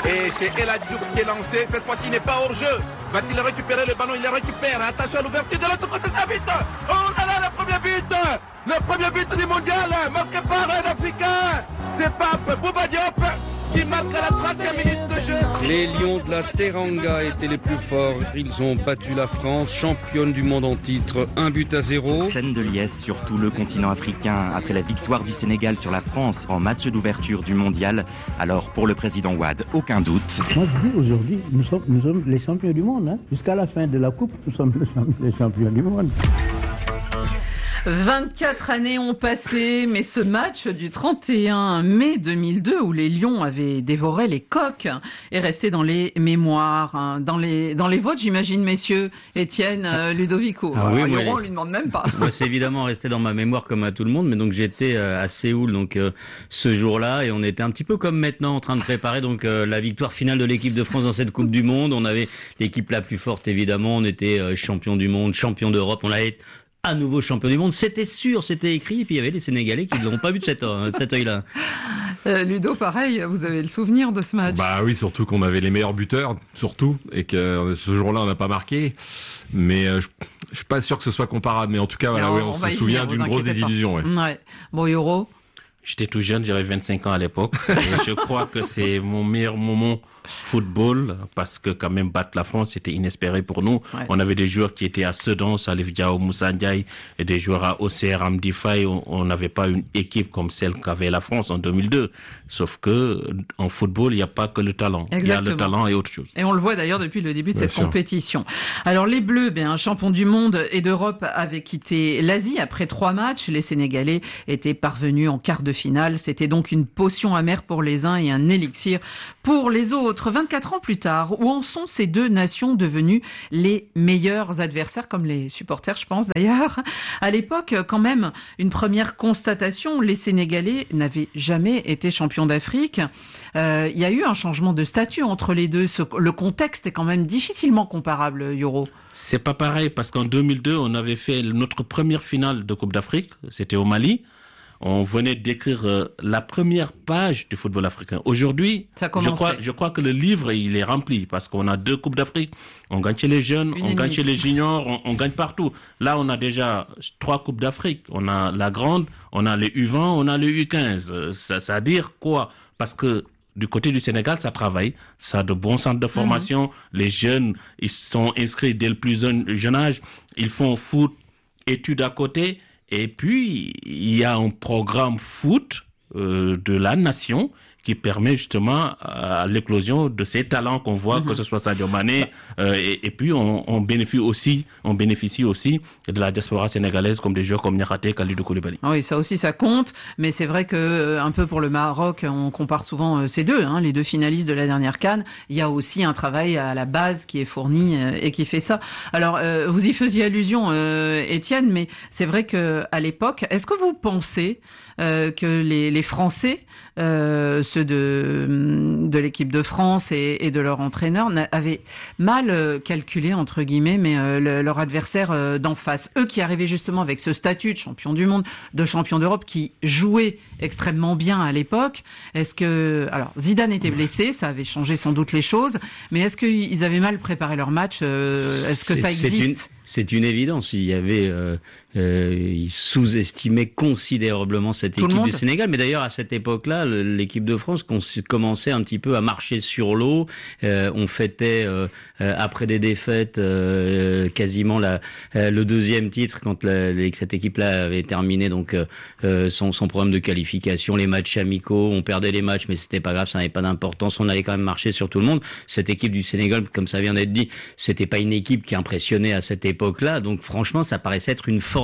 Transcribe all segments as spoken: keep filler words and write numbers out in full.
Et c'est El Hadji Diouf qui est lancé. Cette fois-ci, il n'est pas hors jeu. Va-t-il récupérer le ballon? Il le récupère. Attention à l'ouverture de l'autre côté, ça but. Oh là là, le premier but. Le premier but du mondial, marqué par un Africain. C'est Pape Bouba Diop qui marque à la trentième minute de jeu. Les Lions de la Teranga étaient les plus forts. Ils ont battu la France, championne du monde en titre, un but à zéro. Scène de liesse sur tout le continent africain après la victoire du Sénégal sur la France en match d'ouverture du mondial. Alors pour le président Wade, aucun doute. Moi je dis aujourd'hui, nous sommes, nous sommes les champions du monde. Hein. Jusqu'à la fin de la coupe, nous sommes les champions du monde. vingt-quatre années ont passé, mais ce match du trente et un mai deux mille deux, où les Lions avaient dévoré les coqs, est resté dans les mémoires, dans les, dans les vôtres, j'imagine, messieurs, Étienne, euh, Ludovico. Ah, oui, Yoron, moi, on lui demande même pas. Moi, c'est évidemment resté dans ma mémoire comme à tout le monde, mais donc j'étais à Séoul donc euh, ce jour-là, et on était un petit peu comme maintenant en train de préparer donc euh, la victoire finale de l'équipe de France dans cette Coupe du Monde. On avait l'équipe la plus forte, évidemment, on était euh, champion du monde, champion d'Europe, on allait à nouveau champion du monde, c'était sûr, c'était écrit, et puis il y avait les Sénégalais qui ne l'ont pas vu de cet, de cet œil-là. Euh, Ludo, pareil, vous avez le souvenir de ce match? Bah oui, surtout qu'on avait les meilleurs buteurs, surtout, et que ce jour-là on n'a pas marqué, mais euh, je, je suis pas sûr que ce soit comparable, mais en tout cas, voilà, ouais, on, on se souvient d'une grosse désillusion. Ouais. Ouais. Bon, Yoro? J'étais tout jeune, j'avais vingt-cinq ans à l'époque. Je crois que c'est mon meilleur moment football, parce que quand même battre la France, c'était inespéré pour nous. Ouais. On avait des joueurs qui étaient à Sedan, Salif Diao, Moussa Ndiaye, et des joueurs à O C R, Amdi Faye. On n'avait pas une équipe comme celle qu'avait la France en deux mille deux. Sauf que en football, il n'y a pas que le talent. Exactement. Il y a le talent et autre chose. Et on le voit d'ailleurs depuis le début de Bien cette sûr. compétition. Alors les Bleus, bien champions du monde et d'Europe, avaient quitté l'Asie après trois matchs. Les Sénégalais étaient parvenus en quart de finale. C'était donc une potion amère pour les uns et un élixir pour les autres. vingt-quatre ans plus tard, où en sont ces deux nations devenues les meilleurs adversaires, comme les supporters, je pense d'ailleurs. À l'époque, quand même, une première constatation, les Sénégalais n'avaient jamais été champions d'Afrique. Euh, il y a eu un changement de statut entre les deux. Ce, le contexte est quand même difficilement comparable, Yoro. C'est pas pareil, parce qu'en deux mille deux, on avait fait notre première finale de Coupe d'Afrique. C'était au Mali. On venait d'écrire euh, la première page du football africain. Aujourd'hui, je crois, je crois que le livre, il est rempli, parce qu'on a deux Coupes d'Afrique. On gagne chez les jeunes, Une on gagne chez les juniors, on, on gagne partout. Là, on a déjà trois Coupes d'Afrique. On a la grande, on a les U vingt, on a les U quinze. Ça, ça veut dire quoi? Parce que du côté du Sénégal, ça travaille. Ça a de bons centres de formation. Mmh. Les jeunes, ils sont inscrits dès le plus jeune, jeune âge. Ils font foot, études à côté. Et puis, il y a un programme foot euh, de la nation qui permet justement à l'éclosion de ces talents qu'on voit, mmh. que ce soit Sadio Mané, euh, et, et puis on, on bénéficie aussi, on bénéficie aussi de la diaspora sénégalaise, comme des joueurs comme Niakhaté, Kalidou Koulibaly. Oui, ça aussi, ça compte, mais c'est vrai que un peu pour le Maroc, on compare souvent ces deux, hein, les deux finalistes de la dernière CAN. Il y a aussi un travail à la base qui est fourni euh, et qui fait ça. Alors, euh, vous y faisiez allusion, euh, Étienne, mais c'est vrai que à l'époque, est-ce que vous pensez euh, que les, les Français, euh, ceux de, de l'équipe de France et, et de leur entraîneur, avaient mal calculé, entre guillemets, mais euh, le, leur adversaire euh, d'en face. Eux qui arrivaient justement avec ce statut de champion du monde, de champion d'Europe, qui jouaient extrêmement bien à l'époque. Est-ce que... Alors, Zidane était blessé, ça avait changé sans doute les choses, mais est-ce qu'ils avaient mal préparé leur match? euh, Est-ce que c'est, ça existe? c'est une, c'est une évidence. Il y avait... Euh... Euh, ils sous-estimaient considérablement cette Tout équipe du Sénégal, mais d'ailleurs à cette époque-là, l'équipe de France commençait un petit peu à marcher sur l'eau. Euh, on fêtait euh, après des défaites euh, quasiment la, euh, le deuxième titre quand la, cette équipe-là avait terminé donc euh, son, son programme de qualification, les matchs amicaux. On perdait les matchs, mais c'était pas grave, ça n'avait pas d'importance. On allait quand même marcher sur tout le monde. Cette équipe du Sénégal, comme ça vient d'être dit, c'était pas une équipe qui impressionnait à cette époque-là. Donc franchement, ça paraissait être une formalité.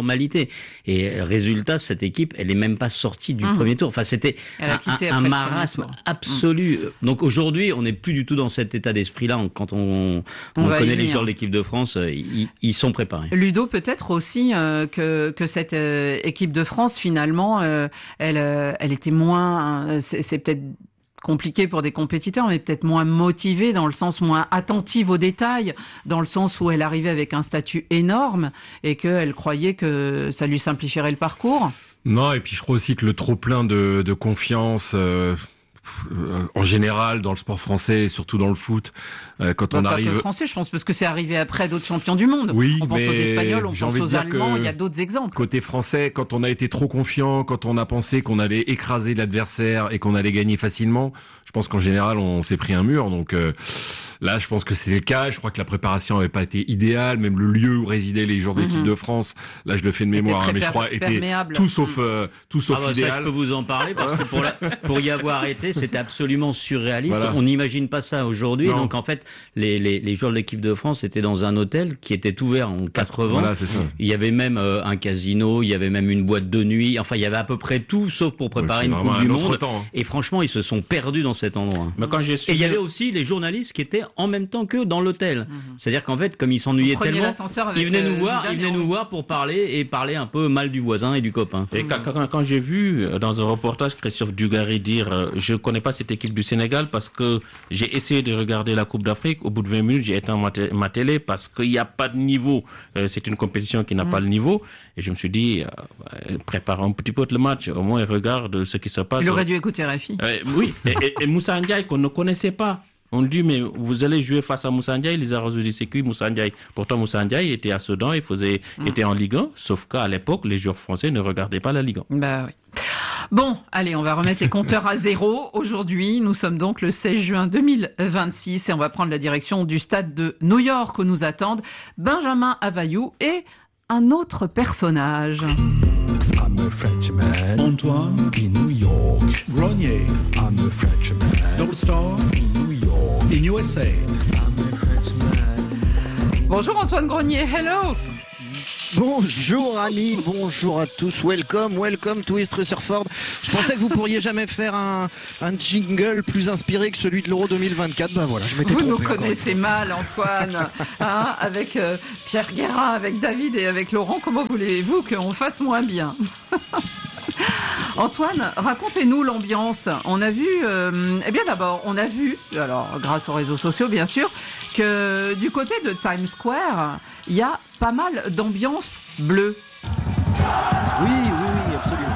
Et résultat, cette équipe, elle est même pas sortie du mmh. premier tour. Enfin, c'était un, un, un marasme absolu. Mmh. Donc aujourd'hui, on n'est plus du tout dans cet état d'esprit-là. Quand on, on, on connaît les joueurs de l'équipe de France, ils, ils sont préparés. Ludo, peut-être aussi euh, que, que cette euh, équipe de France, finalement, euh, elle, euh, elle était moins... Euh, c'est, c'est peut-être... compliqué pour des compétiteurs, mais peut-être moins motivée, dans le sens moins attentive aux détails, dans le sens où elle arrivait avec un statut énorme et qu'elle croyait que ça lui simplifierait le parcours. Non, et puis je crois aussi que le trop-plein de, de confiance... Euh... en général dans le sport français et surtout dans le foot, euh, quand bah, on pas arrive. Que français, je pense, parce que c'est arrivé après d'autres champions du monde. Oui, on pense mais aux Espagnols, on pense aux Allemands, il y a d'autres exemples. Côté français, quand on a été trop confiant, quand on a pensé qu'on allait écraser l'adversaire et qu'on allait gagner facilement, je pense qu'en général on s'est pris un mur. Donc euh, là, je pense que c'était le cas. Je crois que la préparation n'avait pas été idéale, même le lieu où résidaient les joueurs de l'équipe mm-hmm. de France. Là, je le fais de mémoire, hein, mais je crois était tout sauf euh, tout sauf ah bah idéal. Ça, je peux vous en parler parce que pour la, pour y avoir été, c'était absolument surréaliste. Voilà. On n'imagine pas ça aujourd'hui. Donc en fait, les, les les joueurs de l'équipe de France étaient dans un hôtel qui était ouvert en quatre-vingts. Voilà, c'est ça. Il y avait même euh, un casino, il y avait même une boîte de nuit. Enfin, il y avait à peu près tout, sauf pour préparer ouais, une Coupe du Monde. Temps, hein. Et franchement, ils se sont perdus dans cet endroit. Mais quand j'ai Et il y avait aussi les journalistes qui étaient en même temps qu'eux dans l'hôtel. Mmh. C'est-à-dire qu'en fait, comme ils s'ennuyaient tellement, ils venaient nous voir, ils venaient nous voir pour parler et parler un peu mal du voisin et du copain. Et quand, quand, quand j'ai vu dans un reportage Christophe Dugarry dire euh, je connais pas cette équipe du Sénégal parce que j'ai essayé de regarder la Coupe d'Afrique, au bout de vingt minutes j'ai éteint ma, t- ma télé parce qu'il n'y a pas de niveau. Euh, c'est une compétition qui n'a mmh. pas le niveau. Et je me suis dit euh, prépare un petit peu le match, au moins regarde ce qui se passe. Il aurait dû écouter Rafi. Euh, oui. et, et, et Moussa Ndiaye qu'on ne connaissait pas. On dit, mais vous allez jouer face à Moussa Ndiaye, les a dit c'est qui Moussa Ndiaye. Pourtant, Moussa Ndiaye était à Sedan, il faisait, mmh. était en Ligue un, sauf qu'à l'époque, les joueurs français ne regardaient pas la Ligue un. Bah oui. Bon, allez, on va remettre les compteurs à zéro. Aujourd'hui, nous sommes donc le seize juin deux mille vingt-six et on va prendre la direction du stade de New York où nous attendent Benjamin Avayou et un autre personnage. I'm a Frenchman. Antoine in New York. Grenier. I'm a Frenchman. Double Star in New York. In U S A. I'm a Frenchman. Bonjour Antoine Grenier. Hello. Bonjour Annie, bonjour à tous, welcome, welcome to East Rutherford. Je pensais que vous pourriez jamais faire un, un jingle plus inspiré que celui de l'Euro deux mille vingt-quatre, ben voilà, je m'étais Vous trompé. Vous nous connaissez mal Antoine, hein, avec euh, Pierre Guérin, avec David et avec Laurent, comment voulez-vous qu'on fasse moins bien? Antoine, racontez-nous l'ambiance. On a vu, euh, eh bien d'abord, on a vu, alors grâce aux réseaux sociaux bien sûr, que du côté de Times Square, il y a pas mal d'ambiance bleue. Oui, oui, oui, absolument.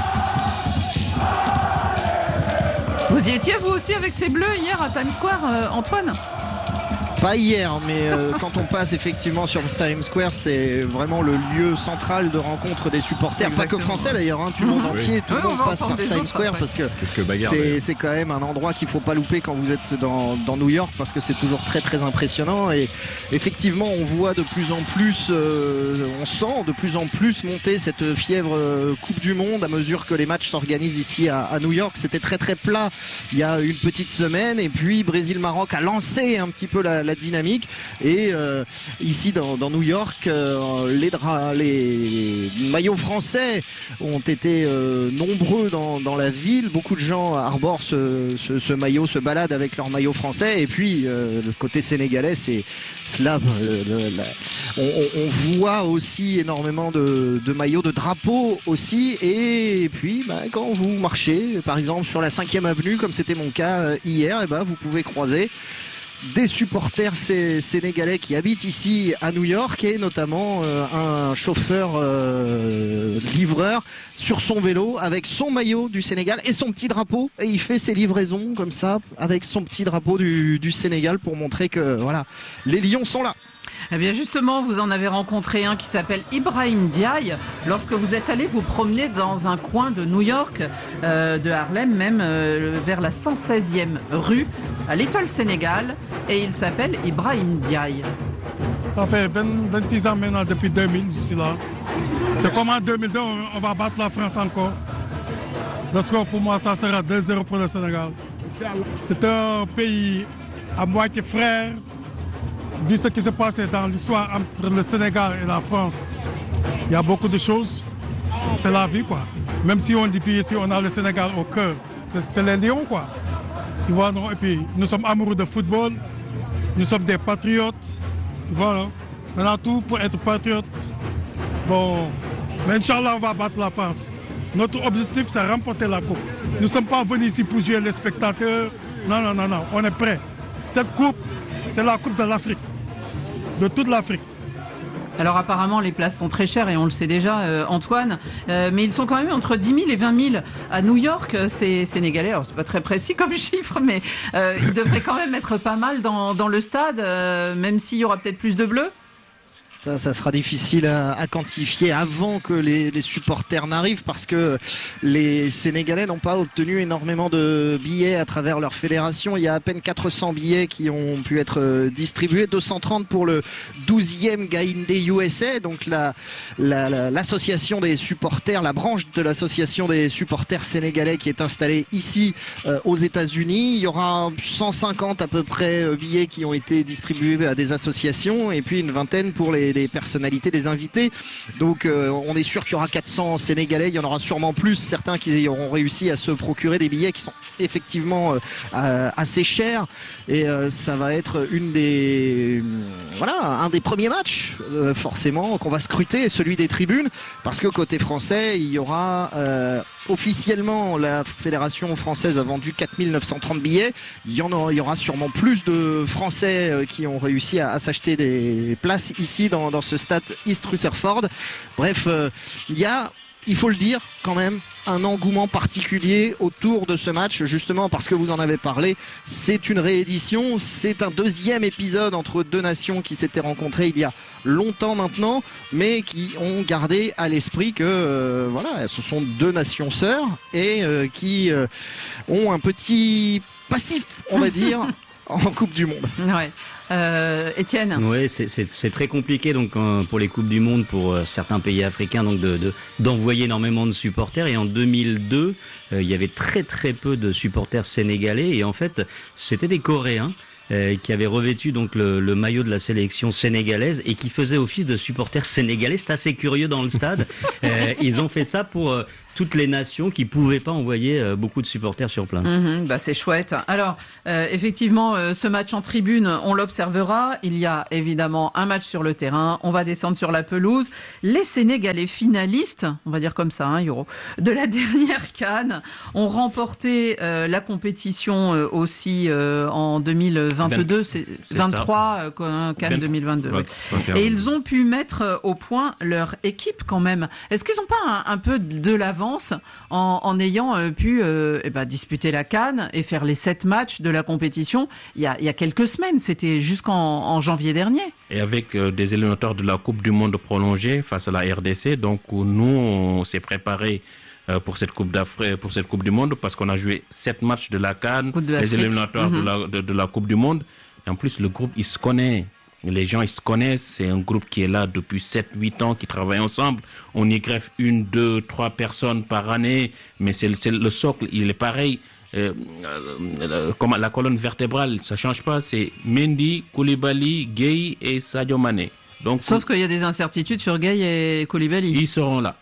Vous y étiez vous aussi avec ces bleus hier à Times Square, euh, Antoine ? Pas hier, mais euh, quand on passe effectivement sur Times Square, c'est vraiment le lieu central de rencontre des supporters, Exactement. Pas que français d'ailleurs, hein, tout le monde entier, oui. tout le oui, monde passe par Times Square après. Parce que c'est, c'est quand même un endroit qu'il faut pas louper quand vous êtes dans, dans New York parce que c'est toujours très très impressionnant et effectivement on voit de plus en plus, euh, on sent de plus en plus monter cette fièvre euh, Coupe du Monde à mesure que les matchs s'organisent ici à, à New York. C'était très très plat il y a une petite semaine et puis Brésil-Maroc a lancé un petit peu la, la dynamique et euh, ici dans, dans New York euh, les, dra- les maillots français ont été euh, nombreux dans, dans la ville, beaucoup de gens arborent ce, ce, ce maillot, se baladent avec leur maillot français et puis euh, le côté sénégalais c'est cela, le, le, la, on, on voit aussi énormément de, de maillots, de drapeaux aussi et puis bah, quand vous marchez par exemple sur la cinquième avenue comme c'était mon cas hier, et bah, vous pouvez croiser des supporters sénégalais qui habitent ici à New York et notamment euh, un chauffeur euh, livreur sur son vélo avec son maillot du Sénégal et son petit drapeau et il fait ses livraisons comme ça avec son petit drapeau du, du Sénégal pour montrer que voilà, les lions sont là. Eh bien justement, vous en avez rencontré un qui s'appelle Ibrahim Diaye lorsque vous êtes allé vous promener dans un coin de New York, euh, de Harlem même, euh, vers la cent seizième rue, à Little Sénégal, et il s'appelle Ibrahim Diaye. Ça fait vingt, vingt-six ans maintenant, depuis deux mille, je suis là. C'est comme en deux mille deux, on va battre la France encore. Le score pour moi, ça sera deux zéro pour le Sénégal. C'est un pays à moitié frère. Vu ce qui s'est passé dans l'histoire entre le Sénégal et la France, il y a beaucoup de choses. C'est la vie, quoi. Même si on dit ici, on a le Sénégal au cœur. C'est, c'est les lions, quoi. Tu vois, non? Et puis, nous sommes amoureux de football. Nous sommes des patriotes. Voilà. Maintenant, tout pour être patriote. Bon, mais Inch'Allah, on va battre la France. Notre objectif, c'est remporter la coupe. Nous ne sommes pas venus ici pour jouer les spectateurs. Non, non, non, non. On est prêts. Cette coupe, c'est la coupe de l'Afrique. De toute l'Afrique. Alors apparemment les places sont très chères et on le sait déjà, euh, Antoine, euh, mais ils sont quand même entre dix mille et vingt mille à New York, ces Sénégalais. Alors c'est pas très précis comme chiffre, mais euh, ils devraient quand même être pas mal dans, dans le stade, euh, même s'il y aura peut-être plus de bleus. Ça, ça sera difficile à, à quantifier avant que les, les supporters n'arrivent parce que les Sénégalais n'ont pas obtenu énormément de billets à travers leur fédération. Il y a à peine quatre cents billets qui ont pu être distribués, deux cent trente pour le douzième Gaïndé U S A, donc la, la, la, l'association des supporters, la branche de l'association des supporters sénégalais qui est installée ici euh, aux États-Unis. Il y aura cent cinquante à peu près billets qui ont été distribués à des associations et puis une vingtaine pour les des personnalités, des invités. Donc euh, on est sûr qu'il y aura quatre cents Sénégalais, il y en aura sûrement plus, certains qui auront réussi à se procurer des billets qui sont effectivement euh, assez chers et euh, ça va être une des voilà, un des premiers matchs euh, forcément qu'on va scruter, celui des tribunes, parce que côté français, il y aura euh, officiellement la fédération française a vendu quatre mille neuf cent trente billets. Il y en aura, il y aura sûrement plus de Français euh, qui ont réussi à, à s'acheter des places ici dans, dans ce stade East Rutherford. Bref, euh, il y a, il faut le dire quand même, un engouement particulier autour de ce match, justement parce que vous en avez parlé. C'est une réédition, c'est un deuxième épisode entre deux nations qui s'étaient rencontrées il y a longtemps maintenant, mais qui ont gardé à l'esprit que euh, voilà, ce sont deux nations sœurs et euh, qui euh, ont un petit passif, on va dire, en Coupe du Monde. Ouais. Euh, Étienne. Oui, c'est, c'est, c'est très compliqué donc euh, pour les coupes du monde, pour euh, certains pays africains, donc de, de d'envoyer énormément de supporters. Et en deux mille deux, euh, il y avait très très peu de supporters sénégalais et en fait, c'était des Coréens. Euh, qui avait revêtu donc le, le maillot de la sélection sénégalaise et qui faisait office de supporters sénégalais. C'est assez curieux dans le stade. euh, ils ont fait ça pour euh, toutes les nations qui pouvaient pas envoyer euh, beaucoup de supporters sur place. Mmh, bah c'est chouette. Alors euh, effectivement, euh, ce match en tribune, on l'observera. Il y a évidemment un match sur le terrain. On va descendre sur la pelouse. Les Sénégalais finalistes, on va dire comme ça, hein, Euro, de la dernière CAN, ont remporté euh, la compétition euh, aussi euh, en deux mille vingt-deux, c'est, c'est vingt-trois, euh, CAN deux mille vingt-deux. Ouais. Ouais. Et ils ont pu mettre au point leur équipe quand même. Est-ce qu'ils n'ont pas un, un peu de l'avance en, en ayant euh, pu euh, eh ben, disputer la CAN et faire les sept matchs de la compétition il y a, il y a quelques semaines, c'était jusqu'en en janvier dernier. Et avec euh, des éliminatoires de la Coupe du Monde prolongée face à la R D C, donc nous on s'est préparé pour cette coupe d'Afrique, pour cette coupe du monde, parce qu'on a joué sept matchs de la CAN, de les éliminatoires mm-hmm. de, la, de, de la coupe du monde. Et en plus, le groupe, il se connaît. Les gens, ils se connaissent. C'est un groupe qui est là depuis sept, huit ans, qui travaille ensemble. On y greffe une, deux, trois personnes par année. Mais c'est, c'est le socle, il est pareil. Euh, euh, comme la colonne vertébrale, ça change pas. C'est Mendy, Koulibaly, Gueye et Sadio Mané. Donc, sauf qu'il y a des incertitudes sur Gueye et Koulibaly. Ils seront là.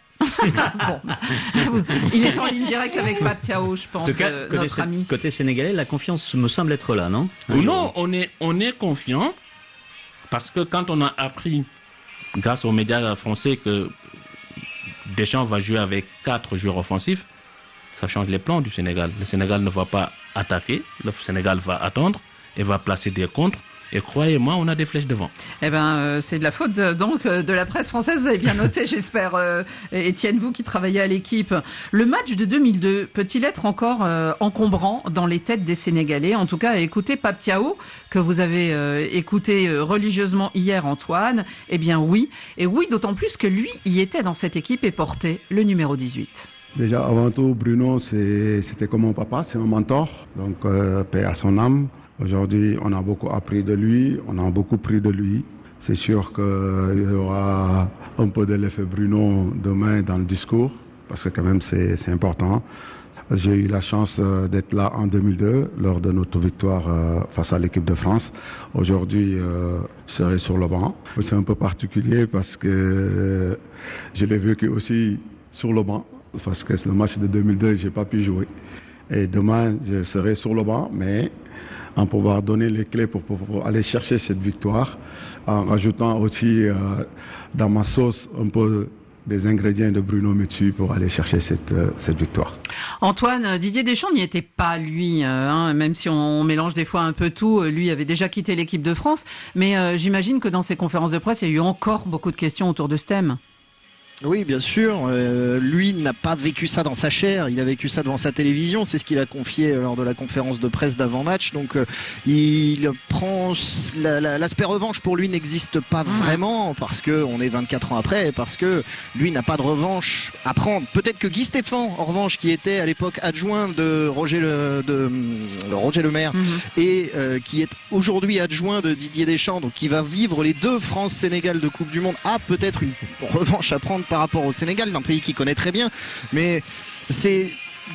Bon. Il est en ligne directe avec Pape Thiaw, je pense, cas, euh, notre côté, ami. Côté sénégalais, la confiance me semble être là, non? Non, on est, on est confiant parce que quand on a appris, grâce aux médias français, que Deschamps va jouer avec quatre joueurs offensifs, ça change les plans du Sénégal. Le Sénégal ne va pas attaquer, le Sénégal va attendre et va placer des contres. Et croyez-moi, on a des flèches devant. Eh ben, euh, c'est de la faute de, donc de la presse française. Vous avez bien noté, j'espère, euh, Étienne, vous qui travaillez à l'équipe. Le match de deux mille deux peut-il être encore euh, encombrant dans les têtes des Sénégalais? En tout cas, écoutez Pape Thiaw, que vous avez euh, écouté euh, religieusement hier, Antoine. Eh bien, oui. Et oui, d'autant plus que lui y était dans cette équipe et portait le numéro dix-huit. Déjà, avant tout, Bruno, c'est, c'était comme mon papa, c'est mon mentor. Donc, euh, paix à son âme. Aujourd'hui, on a beaucoup appris de lui, on a beaucoup pris de lui. C'est sûr qu'il y aura un peu de l'effet Bruno demain dans le discours, parce que quand même c'est, c'est important. J'ai eu la chance d'être là en deux mille deux, lors de notre victoire face à l'équipe de France. Aujourd'hui, je serai sur le banc. C'est un peu particulier parce que je l'ai vécu aussi sur le banc, parce que le match de deux mille deux, je n'ai pas pu jouer. Et demain, je serai sur le banc, mais en pouvoir donner les clés pour, pour, pour aller chercher cette victoire, en rajoutant aussi euh, dans ma sauce un peu des ingrédients de Bruno Metsu pour aller chercher cette, euh, cette victoire. Antoine, Didier Deschamps n'y était pas, lui, euh, hein, même si on, on mélange des fois un peu tout. Lui avait déjà quitté l'équipe de France, mais euh, j'imagine que dans ses conférences de presse, il y a eu encore beaucoup de questions autour de ce thème. Oui, bien sûr. Euh, lui n'a pas vécu ça dans sa chair. Il a vécu ça devant sa télévision. C'est ce qu'il a confié lors de la conférence de presse d'avant-match. Donc, euh, il prend la, la, l'aspect revanche pour lui n'existe pas vraiment parce que on est vingt-quatre ans après, et parce que lui n'a pas de revanche à prendre. Peut-être que Guy Stéphane, en revanche, qui était à l'époque adjoint de Roger Le, de, de Roger Le Maire mm-hmm. et euh, qui est aujourd'hui adjoint de Didier Deschamps, donc qui va vivre les deux France-Sénégal de Coupe du Monde, a peut-être une revanche à prendre par rapport au Sénégal, d'un pays qu'il connaît très bien, mais c'est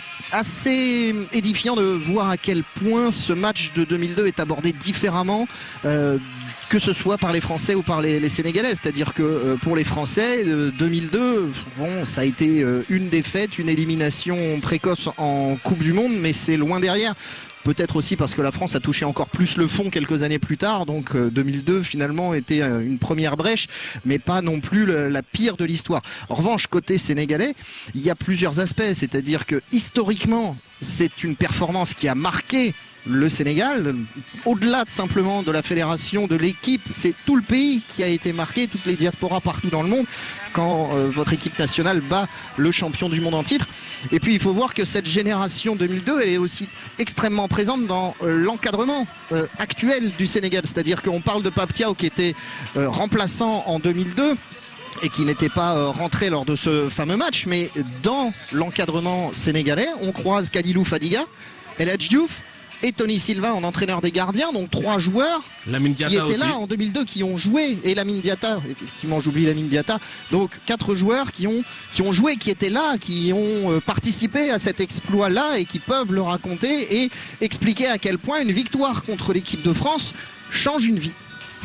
assez édifiant de voir à quel point ce match de deux mille deux est abordé différemment, euh, que ce soit par les Français ou par les, les Sénégalais. C'est-à-dire que euh, pour les Français, euh, deux mille deux, bon, ça a été euh, une défaite, une élimination précoce en Coupe du Monde, mais c'est loin derrière. Peut-être aussi parce que la France a touché encore plus le fond quelques années plus tard. Donc euh, deux mille deux finalement était euh, une première brèche, mais pas non plus le, la pire de l'histoire. En revanche, côté sénégalais, il y a plusieurs aspects. C'est-à-dire que historiquement, c'est une performance qui a marqué le Sénégal, au-delà de simplement de la fédération, de l'équipe, c'est tout le pays qui a été marqué, toutes les diasporas partout dans le monde, quand euh, votre équipe nationale bat le champion du monde en titre. Et puis il faut voir que cette génération deux mille deux, elle est aussi extrêmement présente dans euh, l'encadrement euh, actuel du Sénégal. C'est-à-dire qu'on parle de Pape Thiaw qui était euh, remplaçant en deux mille deux, et qui n'était pas euh, rentré lors de ce fameux match, mais dans l'encadrement sénégalais, on croise Kalilou Fadiga, El Hadji Diouf et Tony Silva en entraîneur des gardiens, donc trois joueurs qui étaient aussi là en deux mille deux, qui ont joué, et Lamine Diatta, effectivement j'oublie Lamine Diatta, donc quatre joueurs qui ont, qui ont joué, qui étaient là, qui ont euh, participé à cet exploit-là et qui peuvent le raconter et expliquer à quel point une victoire contre l'équipe de France change une vie.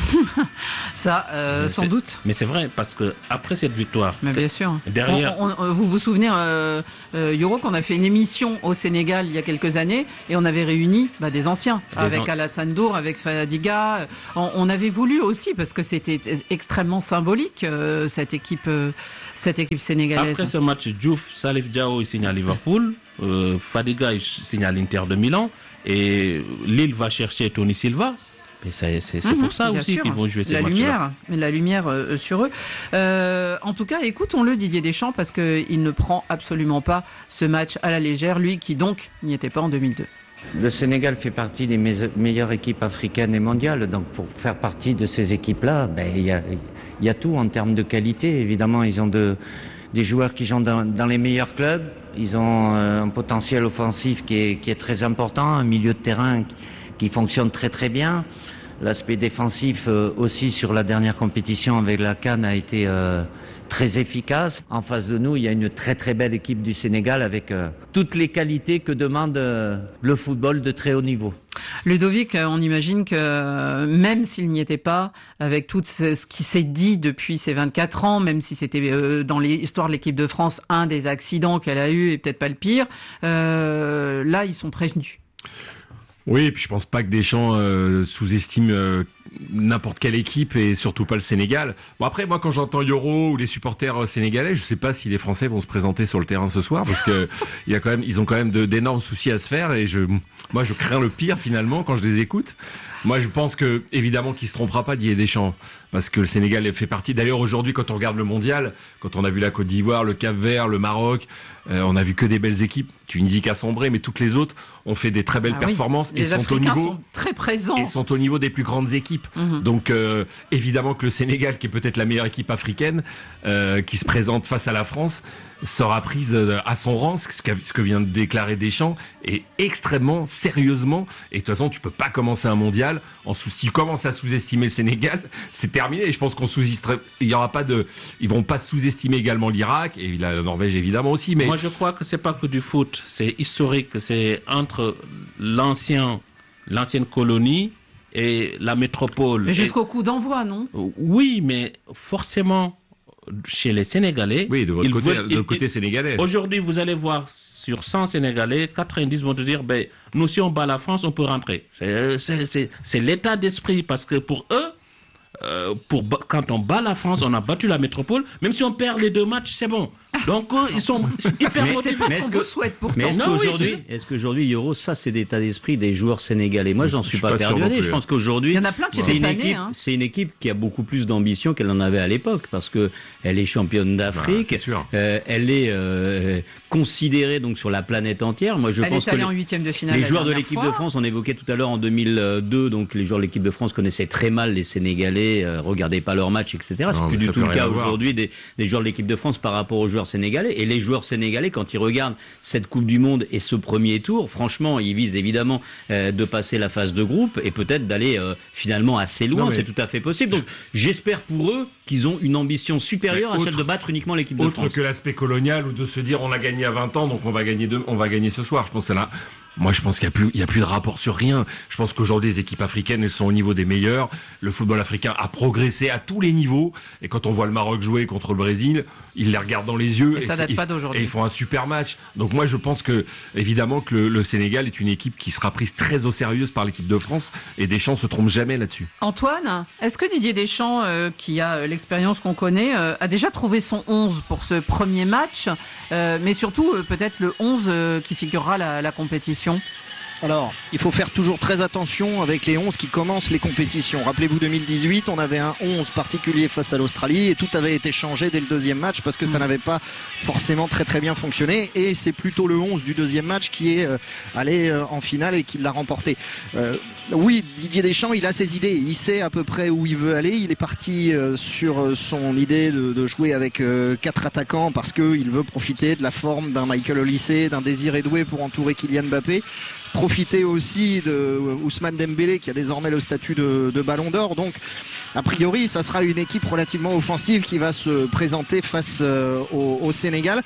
Ça, euh, sans c'est, doute. Mais c'est vrai, parce que après cette victoire, mais bien sûr. Derrière, on, on, vous vous souvenez, euh, euh, Yoro, qu'on a fait une émission au Sénégal il y a quelques années et on avait réuni bah, des anciens, des avec an... Alassane Dour, avec Fadiga. On, on avait voulu aussi, parce que c'était extrêmement symbolique euh, cette équipe, euh, cette équipe sénégalaise. Après ce match, Diouf, Salif Diao il signe à Liverpool, euh, Fadiga il signe à l'Inter de Milan et Lille va chercher Tony Silva. Et c'est, c'est, c'est mmh, pour ça aussi sûr. Qu'ils vont jouer ces la matchs-là. Lumière, la lumière euh, sur eux. Euh, en tout cas, écoutons-le, Didier Deschamps, parce qu'il ne prend absolument pas ce match à la légère, lui qui donc n'y était pas en deux mille deux. Le Sénégal fait partie des me- meilleures équipes africaines et mondiales. Donc pour faire partie de ces équipes-là, ben, y a, y a tout en termes de qualité. Évidemment, ils ont de, des joueurs qui jouent dans, dans les meilleurs clubs. Ils ont euh, un potentiel offensif qui est, qui est très important, un milieu de terrain qui, qui fonctionne très très bien. L'aspect défensif euh, aussi sur la dernière compétition avec la CAN a été euh, très efficace. En face de nous, il y a une très très belle équipe du Sénégal avec euh, toutes les qualités que demande euh, le football de très haut niveau. Ludovic, on imagine que même s'il n'y était pas, avec tout ce qui s'est dit depuis ces vingt-quatre ans, même si c'était euh, dans l'histoire de l'équipe de France un des accidents qu'elle a eu et peut-être pas le pire, euh, là ils sont prévenus. Oui, et puis je pense pas que Deschamps euh, sous-estime euh, n'importe quelle équipe et surtout pas le Sénégal. Bon après, moi quand j'entends Yoro ou les supporters sénégalais, je sais pas si les Français vont se présenter sur le terrain ce soir parce que il y a quand même, ils ont quand même de, d'énormes soucis à se faire et je, moi je crains le pire finalement quand je les écoute. Moi, je pense que évidemment qu'il se trompera pas, Didier Deschamps, parce que le Sénégal fait partie. D'ailleurs, aujourd'hui, quand on regarde le mondial, quand on a vu la Côte d'Ivoire, le Cap-Vert, le Maroc, euh, on a vu que des belles équipes. Tunisie qui a sombré, mais toutes les autres ont fait des très belles ah performances oui. et sont au niveau sont très présents et sont au niveau des plus grandes équipes. Mmh. Donc, euh, évidemment que le Sénégal, qui est peut-être la meilleure équipe africaine, euh, qui se présente face à la France, sera prise à son rang, ce que vient de déclarer Deschamps, et extrêmement sérieusement. Et de toute façon, tu peux pas commencer un mondial en sous. Si tu commences à sous-estimer le Sénégal, c'est terminé. Et je pense qu'on sous-estime. Il y aura pas de. Ils vont pas sous-estimer également l'Irak et la Norvège évidemment aussi. Mais moi, je crois que c'est pas que du foot. C'est historique. C'est entre l'ancien, l'ancienne colonie et la métropole. Mais jusqu'au coup d'envoi, non? Oui, mais forcément. Chez les Sénégalais, oui, de votre côté, veulent, de côté sénégalais. Aujourd'hui, vous allez voir sur cent Sénégalais, quatre-vingt-dix vont te dire, ben, nous si on bat la France, on peut rentrer. C'est, c'est, c'est, c'est l'état d'esprit parce que pour eux, euh, pour quand on bat la France, on a battu la métropole. Même si on perd les deux matchs, c'est bon. Donc euh, ils sont hyper mais motivés. c'est pas ce qu'on vous souhaite pourtant. Mais est-ce Non, qu'aujourd'hui, oui, est-ce qu'aujourd'hui, Yoro, ça c'est l'état d'esprit des joueurs sénégalais? Moi, j'en suis, suis pas, pas persuadé. sûr Je pense qu'aujourd'hui, il y en a plein qui c'est étaient une pas équipe, nés, hein. c'est une équipe qui a beaucoup plus d'ambition qu'elle en avait à l'époque, parce que elle est championne d'Afrique. Bah, c'est sûr. Euh, elle est euh, considérée donc sur la planète entière. Moi, je Elle pense est allée que en les, huitième de finale les la joueurs de dernière l'équipe fois. de France, on évoquait tout à l'heure en deux mille deux, donc les joueurs de l'équipe de France connaissaient très mal les Sénégalais, euh, regardaient pas leurs matchs, et cetera. C'est Non, plus mais du ça tout peut le rien cas voir. aujourd'hui des, des joueurs de l'équipe de France par rapport aux joueurs sénégalais. Et les joueurs sénégalais, quand ils regardent cette Coupe du Monde et ce premier tour, franchement, ils visent évidemment euh, de passer la phase de groupe et peut-être d'aller euh, finalement assez loin. Non, mais- C'est tout à fait possible. Donc j'espère pour eux qu'ils ont une ambition supérieure Mais à celle autre- de battre uniquement l'équipe de Autre France. que l'aspect colonial ou de se dire on a gagné à vingt ans donc on va gagner deux, on va gagner ce soir. Je pense que c'est là. Moi, je pense qu'il y a plus, il y a plus de rapport sur rien. Je pense qu'aujourd'hui, les équipes africaines, elles sont au niveau des meilleurs. Le football africain a progressé à tous les niveaux. Et quand on voit le Maroc jouer contre le Brésil, ils les regardent dans les yeux. Et ça c'est- date pas d'aujourd'hui. Et ils font un super match. Donc moi, je pense que, évidemment, que le, le Sénégal est une équipe qui sera prise très au sérieux par l'équipe de France. Et Deschamps se trompe jamais là-dessus. Antoine, est-ce que Didier Deschamps, euh, qui a euh, l'expérience qu'on connaît, euh, a déjà trouvé son onze pour ce premier match, euh, mais surtout euh, peut-être le onze euh, qui figurera la, la compétition? Alors, il faut faire toujours très attention avec les onze qui commencent les compétitions. Rappelez-vous deux mille dix-huit, on avait un onze particulier face à l'Australie et tout avait été changé dès le deuxième match parce que ça n'avait pas forcément très très bien fonctionné et c'est plutôt le onze du deuxième match qui est euh, allé euh, en finale et qui l'a remporté. Euh, oui, Didier Deschamps, il a ses idées, il sait à peu près où il veut aller, il est parti euh, sur son idée de, de jouer avec euh, quatre attaquants parce qu'il veut profiter de la forme d'un Michael Olise, d'un Désiré Doué pour entourer Kylian Mbappé. Profiter aussi de Ousmane Dembélé qui a désormais le statut de, de Ballon d'Or. Donc, a priori, ça sera une équipe relativement offensive qui va se présenter face euh, au, au Sénégal.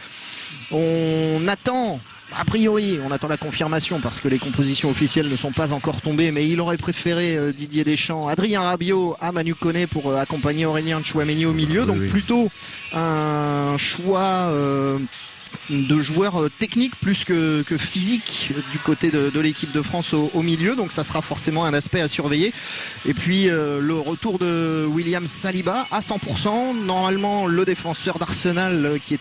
On attend, a priori, on attend la confirmation parce que les compositions officielles ne sont pas encore tombées, mais il aurait préféré euh, Didier Deschamps, Adrien Rabiot à Manu Koné pour euh, accompagner Aurélien Tchouaméni au milieu. Oui, Donc, oui. plutôt un choix Euh, de joueurs techniques plus que, que physiques du côté de, de l'équipe de France au, au milieu, donc ça sera forcément un aspect à surveiller. Et puis euh, le retour de William Saliba à cent pour cent, normalement le défenseur d'Arsenal euh, qui était